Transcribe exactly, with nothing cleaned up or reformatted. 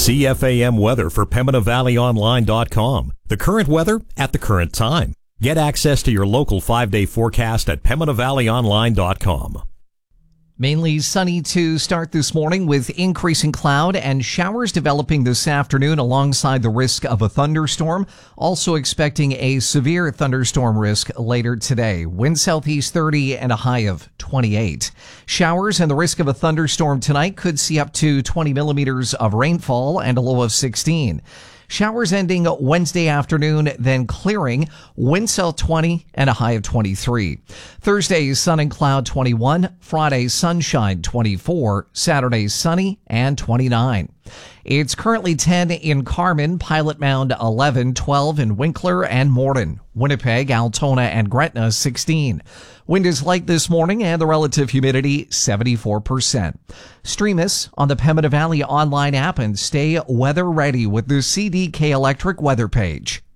C F A M weather for Pembina Valley Online dot com. The current weather at the current time. Get access to your local five-day forecast at Pembina Valley Online dot com. Mainly sunny to start this morning with increasing cloud and showers developing this afternoon alongside the risk of a thunderstorm. Also expecting a severe thunderstorm risk later today. Wind southeast thirty and a high of twenty-eight. Showers and the risk of a thunderstorm tonight could see up to twenty millimeters of rainfall and a low of sixteen. Showers ending Wednesday afternoon, then clearing. Wind south twenty and a high of twenty-three. Thursday, sun and cloud twenty-one. Friday, sunshine twenty-four. Saturday, sunny and twenty-nine. It's currently ten in Carmen, Pilot Mound eleven, twelve in Winkler and Morden. Winnipeg, Altona, and Gretna sixteen. Wind is light this morning and the relative humidity seventy-four percent. Stream us on the Pembina Valley Online app and stay weather ready with the C D K Electric weather page.